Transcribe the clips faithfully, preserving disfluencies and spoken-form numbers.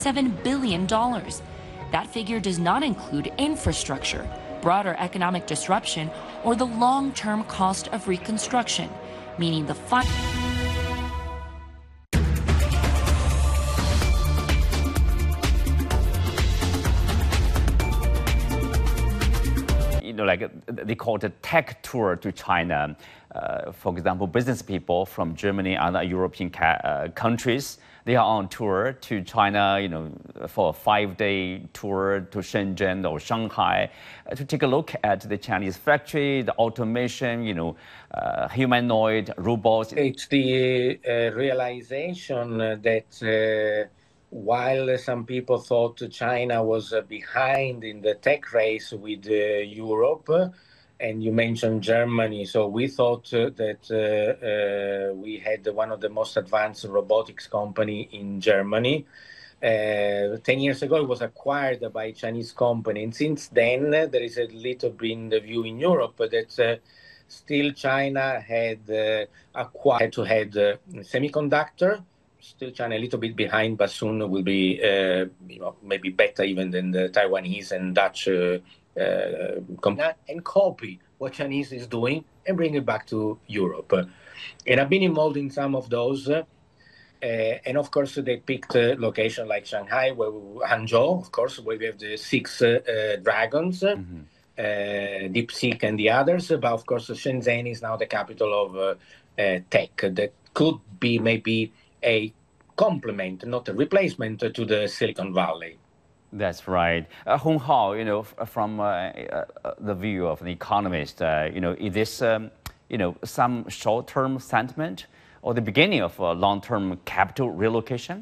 seven billion dollars. That figure does not include infrastructure, broader economic disruption, or the long-term cost of reconstruction, meaning the fi- You know, like they call it a tech tour to China. Uh, for example, business people from Germany and other European ca- uh, countries, they are on tour to China, you know, for a five-day tour to Shenzhen or Shanghai uh, to take a look at the Chinese factory, the automation, you know, uh, humanoid robots. It's the uh, realization that uh, while some people thought China was uh, behind in the tech race with uh, Europe, and you mentioned Germany, so we thought uh, that uh, uh, we had one of the most advanced robotics company in Germany. Uh, ten years ago, it was acquired by a Chinese company, and since then, uh, there is a little bit in the view in Europe that uh, still China had uh, acquired had to had uh, semiconductor. Still China a little bit behind, but soon will be uh, you know maybe better even than the Taiwanese and Dutch uh, uh, comp- and copy what Chinese is doing and bring it back to Europe. Uh, and I've been involved in some of those. Uh, Uh, and of course, they picked a location like Shanghai, where we, Hangzhou, of course, where we have the six uh, uh, dragons, mm-hmm. uh, DeepSeek and the others. But of course, Shenzhen is now the capital of uh, uh, tech. That could be maybe a complement, not a replacement to the Silicon Valley. That's right. Uh, Hong Hao, you know, f- from uh, uh, the view of an economist, uh, you know, is this, um, you know, some short-term sentiment or the beginning of a long-term capital relocation?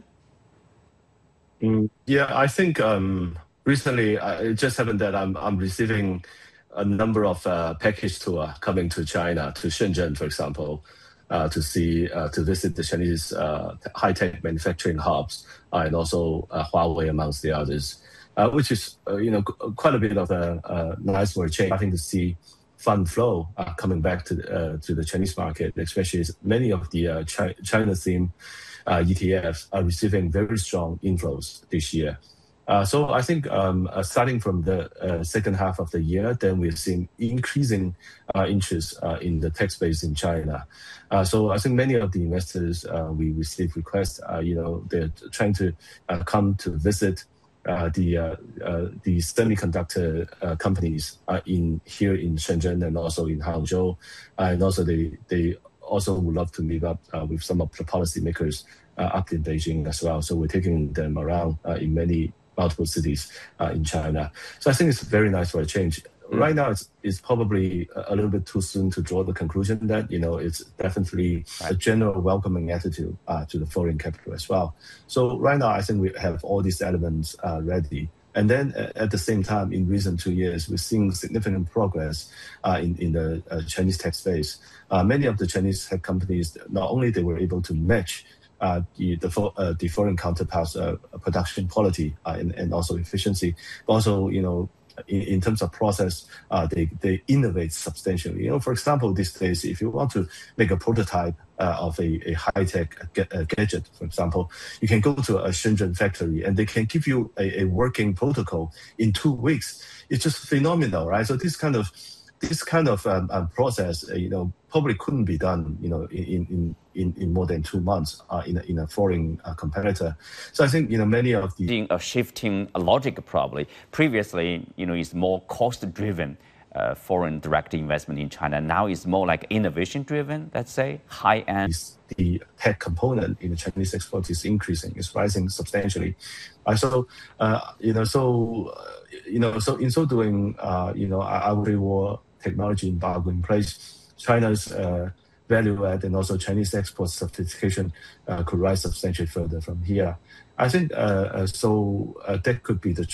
Mm, yeah, I think um, recently uh, it just happened that I'm I'm receiving a number of uh, package tour coming to China, to Shenzhen, for example, uh, to see uh, to visit the Chinese uh, high-tech manufacturing hubs uh, and also uh, Huawei amongst the others, uh, which is uh, you know quite a bit of a, a nice for a change. Having to see fund flow uh, coming back to uh, to the Chinese market, especially as many of the uh, Chi- China theme uh, E T Fs are receiving very strong inflows this year. Uh, so I think um, uh, starting from the uh, second half of the year, then we're seeing increasing uh, interest uh, in the tech space in China. Uh, so I think many of the investors uh, we receive requests, uh, you know, they're trying to uh, come to visit Uh, the uh, uh, the semiconductor uh, companies uh, in here in Shenzhen and also in Hangzhou, uh, and also they they also would love to meet up uh, with some of the policymakers uh, up in Beijing as well. So we're taking them around uh, in many multiple cities uh, in China. So I think it's very nice for a change. Right now, it's, it's probably a little bit too soon to draw the conclusion that, you know, it's definitely a general welcoming attitude uh, to the foreign capital as well. So right now, I think we have all these elements uh, ready. And then uh, at the same time, in recent two years, we're seeing significant progress uh, in, in the uh, Chinese tech space. Uh, many of the Chinese tech companies, not only they were able to match Uh, the the, for, uh, the foreign counterparts' uh, production quality uh, and, and also efficiency, but also, you know, in, in terms of process, uh, they, they innovate substantially. You know, for example, these days, if you want to make a prototype uh, of a, a high-tech ga- a gadget, for example, you can go to a Shenzhen factory and they can give you a, a working protocol in two weeks. It's just phenomenal, right? So this kind of this kind of um, um, process, uh, you know, probably couldn't be done, you know, in in, in, in more than two months uh, in a, in a foreign uh, competitor. So I think, you know, many of the a shifting logic probably previously, you know, is more cost-driven. Uh, foreign direct investment in China now is more like innovation-driven. Let's say high-end. The tech component in the Chinese export is increasing, is rising substantially. Uh, so uh, you know, so uh, you know, so in so doing, uh, you know, I would war technology embargo in place. China's uh, value add and also Chinese export sophistication uh, could rise substantially further from here. I think uh, uh, so uh, that could be the